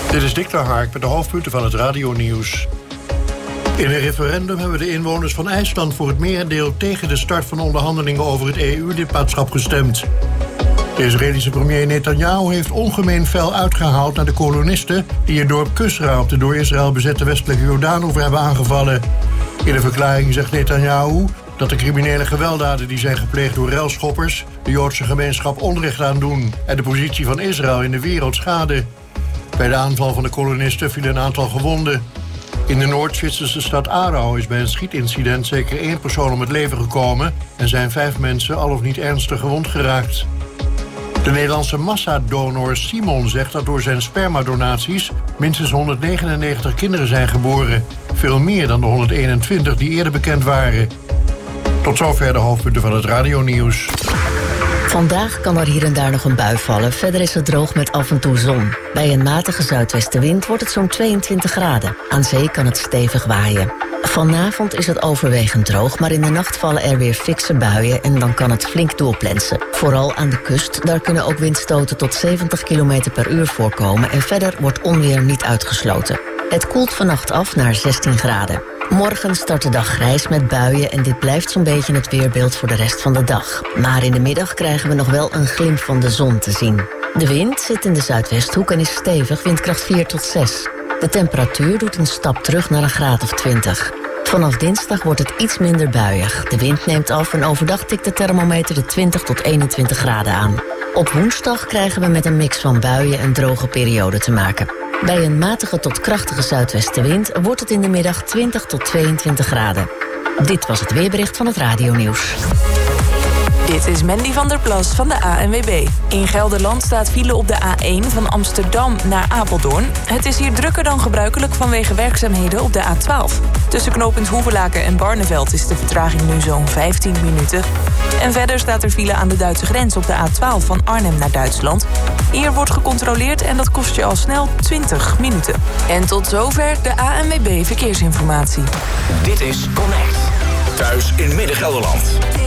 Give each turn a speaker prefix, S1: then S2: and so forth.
S1: Dit is Dick de Hark met de hoofdpunten van het radionieuws. In een referendum hebben de inwoners van IJsland voor het merendeel tegen de start van onderhandelingen over het EU-lidmaatschap gestemd. De Israëlische premier Netanyahu heeft ongemeen fel uitgehaald naar de kolonisten die het dorp Kusra op de door Israël bezette westelijke Jordaanoever hebben aangevallen. In een verklaring zegt Netanyahu dat de criminele gewelddaden die zijn gepleegd door relschoppers de Joodse gemeenschap onrecht aandoen en de positie van Israël in de wereld schaden. Bij de aanval van de kolonisten vielen een aantal gewonden. In de Noord-Zwitserse stad Aarau is bij een schietincident zeker 1 persoon om het leven gekomen en zijn 5 mensen al of niet ernstig gewond geraakt. De Nederlandse massadonor Simon zegt dat door zijn spermadonaties minstens 199 kinderen zijn geboren. Veel meer dan de 121 die eerder bekend waren. Tot zover de hoofdpunten van het radionieuws.
S2: Vandaag kan er hier en daar nog een bui vallen. Verder is het droog met af en toe zon. Bij een matige zuidwestenwind wordt het zo'n 22 graden. Aan zee kan het stevig waaien. Vanavond is het overwegend droog, maar in de nacht vallen er weer fikse buien en dan kan het flink doorplensen. Vooral aan de kust, daar kunnen ook windstoten tot 70 km per uur voorkomen en verder wordt onweer niet uitgesloten. Het koelt vannacht af naar 16 graden. Morgen start de dag grijs met buien en dit blijft zo'n beetje het weerbeeld voor de rest van de dag. Maar in de middag krijgen we nog wel een glimp van de zon te zien. De wind zit in de zuidwesthoek en is stevig, windkracht 4 tot 6. De temperatuur doet een stap terug naar een graad of 20. Vanaf dinsdag wordt het iets minder buiig. De wind neemt af en overdag tikt de thermometer de 20 tot 21 graden aan. Op woensdag krijgen we met een mix van buien en droge perioden te maken. Bij een matige tot krachtige zuidwestenwind wordt het in de middag 20 tot 22 graden. Dit was het weerbericht van het radionieuws.
S3: Dit is Mandy van der Plas van de ANWB. In Gelderland staat file op de A1 van Amsterdam naar Apeldoorn. Het is hier drukker dan gebruikelijk vanwege werkzaamheden op de A12. Tussen knooppunt Hoevelaken en Barneveld is de vertraging nu zo'n 15 minuten. En verder staat er file aan de Duitse grens op de A12 van Arnhem naar Duitsland. Hier wordt gecontroleerd en dat kost je al snel 20 minuten. En tot zover de ANWB Verkeersinformatie.
S4: Dit is Connect. Thuis in Midden-Gelderland.